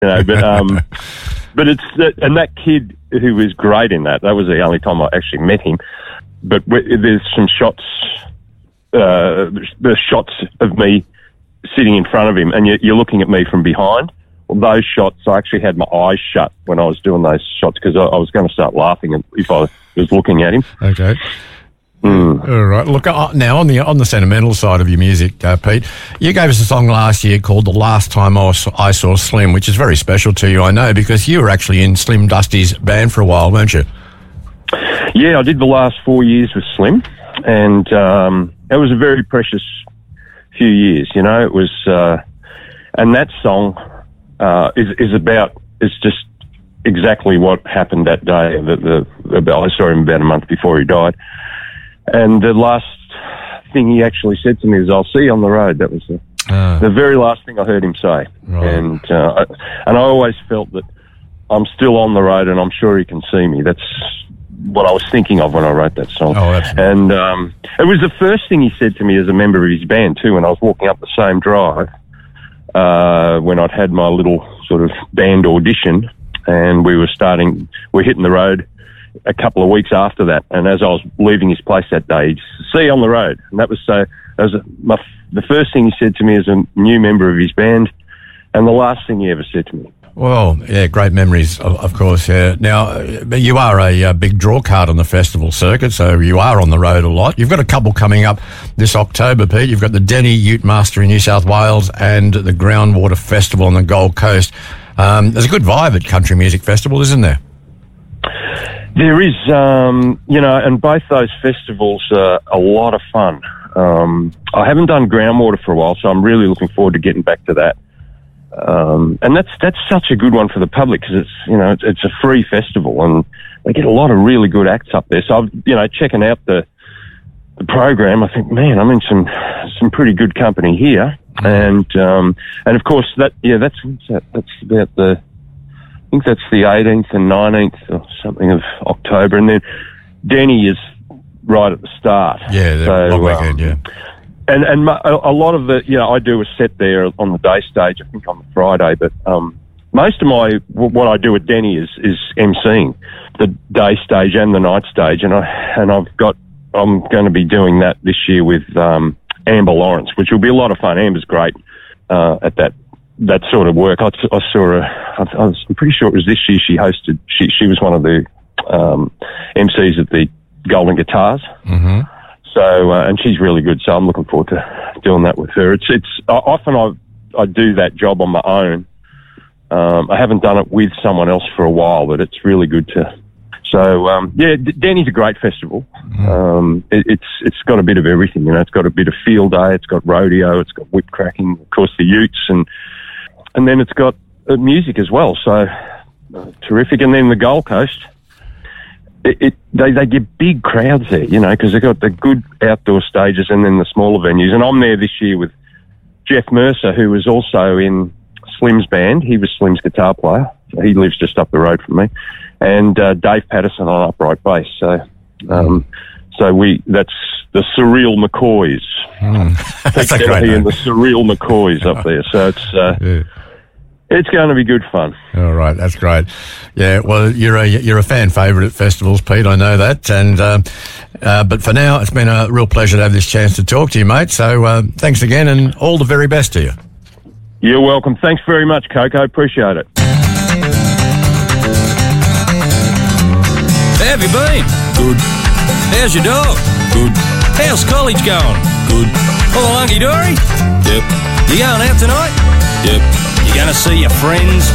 But it's and that kid who was great in that was the only time I actually met him. But there's some shots, the shots of me sitting in front of him, and you're looking at me from behind. Well, those shots, I actually had my eyes shut when I was doing those shots because I was going to start laughing if I was looking at him. Okay. All right. Look, now on the sentimental side of your music, Pete, you gave us a song last year called "The Last Time I Saw Slim," which is very special to you, I know, because you were actually in Slim Dusty's band for a while, weren't you? Yeah, I did the last 4 years with Slim, and it was a very precious few years. You know, it was, and that song is just exactly what happened that day. I saw him about a month before he died. And the last thing he actually said to me was, "I'll see you on the road." That was the very last thing I heard him say. Right. And I always felt that I'm still on the road and I'm sure he can see me. That's what I was thinking of when I wrote that song. Oh, absolutely. And it was the first thing he said to me as a member of his band too, when I was walking up the same drive, when I'd had my little sort of band audition, and we're hitting the road a couple of weeks after that, and as I was leaving his place that day, he just, "See you on the road." And that was the first thing he said to me as a new member of his band, and the last thing he ever said to me. Well, yeah, great memories, of course, yeah. Now, you are a big draw card on the festival circuit, so you are on the road a lot. You've got a couple coming up this October, Pete. You've got the Denny Ute Master in New South Wales and the Groundwater Festival on the Gold Coast. There's a good vibe at Country Music Festival, isn't there? There is, and both those festivals are a lot of fun. I haven't done Groundwater for a while, so I'm really looking forward to getting back to that. And that's such a good one for the public because it's a free festival and they get a lot of really good acts up there. So checking out the program, I think, man, I'm in some pretty good company here. And of course that's about I think that's the 18th and 19th or something of October, and then Denny is right at the start. Yeah, long weekend, yeah. And a lot of I do a set there on the day stage, I think on the Friday, but most of what I do at Denny is emceeing the day stage and the night stage, and I'm going to be doing that this year with Amber Lawrence, which will be a lot of fun. Amber's great at that sort of work. I saw her. I'm pretty sure it was this year. She hosted. She was one of the MCs at the Golden Guitars. Mm-hmm. So and she's really good. So I'm looking forward to doing that with her. It's often I do that job on my own. I haven't done it with someone else for a while, but it's really good to. So Denny's a great festival. Mm. It's got a bit of everything. It's got a bit of field day. It's got rodeo. It's got whip cracking. Of course, the Utes and then it's got music as well, so terrific. And then the Gold Coast, they get big crowds there, because they've got the good outdoor stages and then the smaller venues. And I'm there this year with Jeff Mercer, who was also in Slim's band. He was Slim's guitar player. So he lives just up the road from me. And Dave Patterson on upright bass. So that's the Surreal McCoys. That's a great name. And the Surreal McCoys up there. So it's going to be good fun. All right, that's great. Yeah, well, you're a fan favourite at festivals, Pete. I know that. And but for now, it's been a real pleasure to have this chance to talk to you, mate. So thanks again, and all the very best to you. You're welcome. Thanks very much, Coco. Appreciate it. How have you been? Good. How's your dog? Good. How's college going? Good. All hunky-dory? Yep. You going out tonight? Yep. You gonna see your friends?